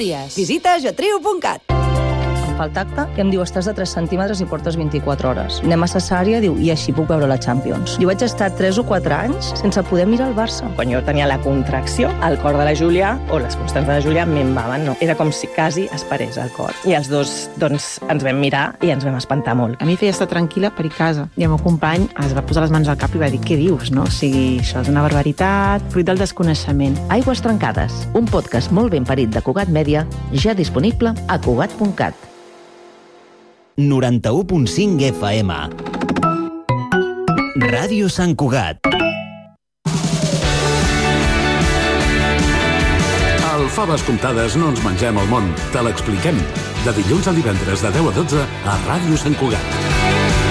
Astúries. Visita jotriu.cat. Em fa el tacte i em diu estàs de 3 centímetres i portes 24 hores. Anem a cesària, diu, i així puc veure la Champions. Jo vaig estar 3 o 4 anys sense poder mirar el Barça. Quan jo tenia la contracció, el cor de la Júlia, o les constants de la Júlia, minvaven, no. Era com si quasi es parés el cor. I els dos, doncs, ens vam mirar i ens vam espantar molt. A mi feia estar tranquil·la per ir a casa. I el meu company es va posar les mans al cap i va dir, què dius, no? O sigui, això és una barbaritat, fruit del desconeixement. Aigües trencades, un podcast molt ben parit de Cugat Mèdia, ja disponible a Cugat.cat. 91.5 FM. Ràdio Sant Cugat. Al Faves Comptades no ens mengem el món, te l'expliquem. De dilluns a divendres de 10 a 12 a Ràdio Sant Cugat.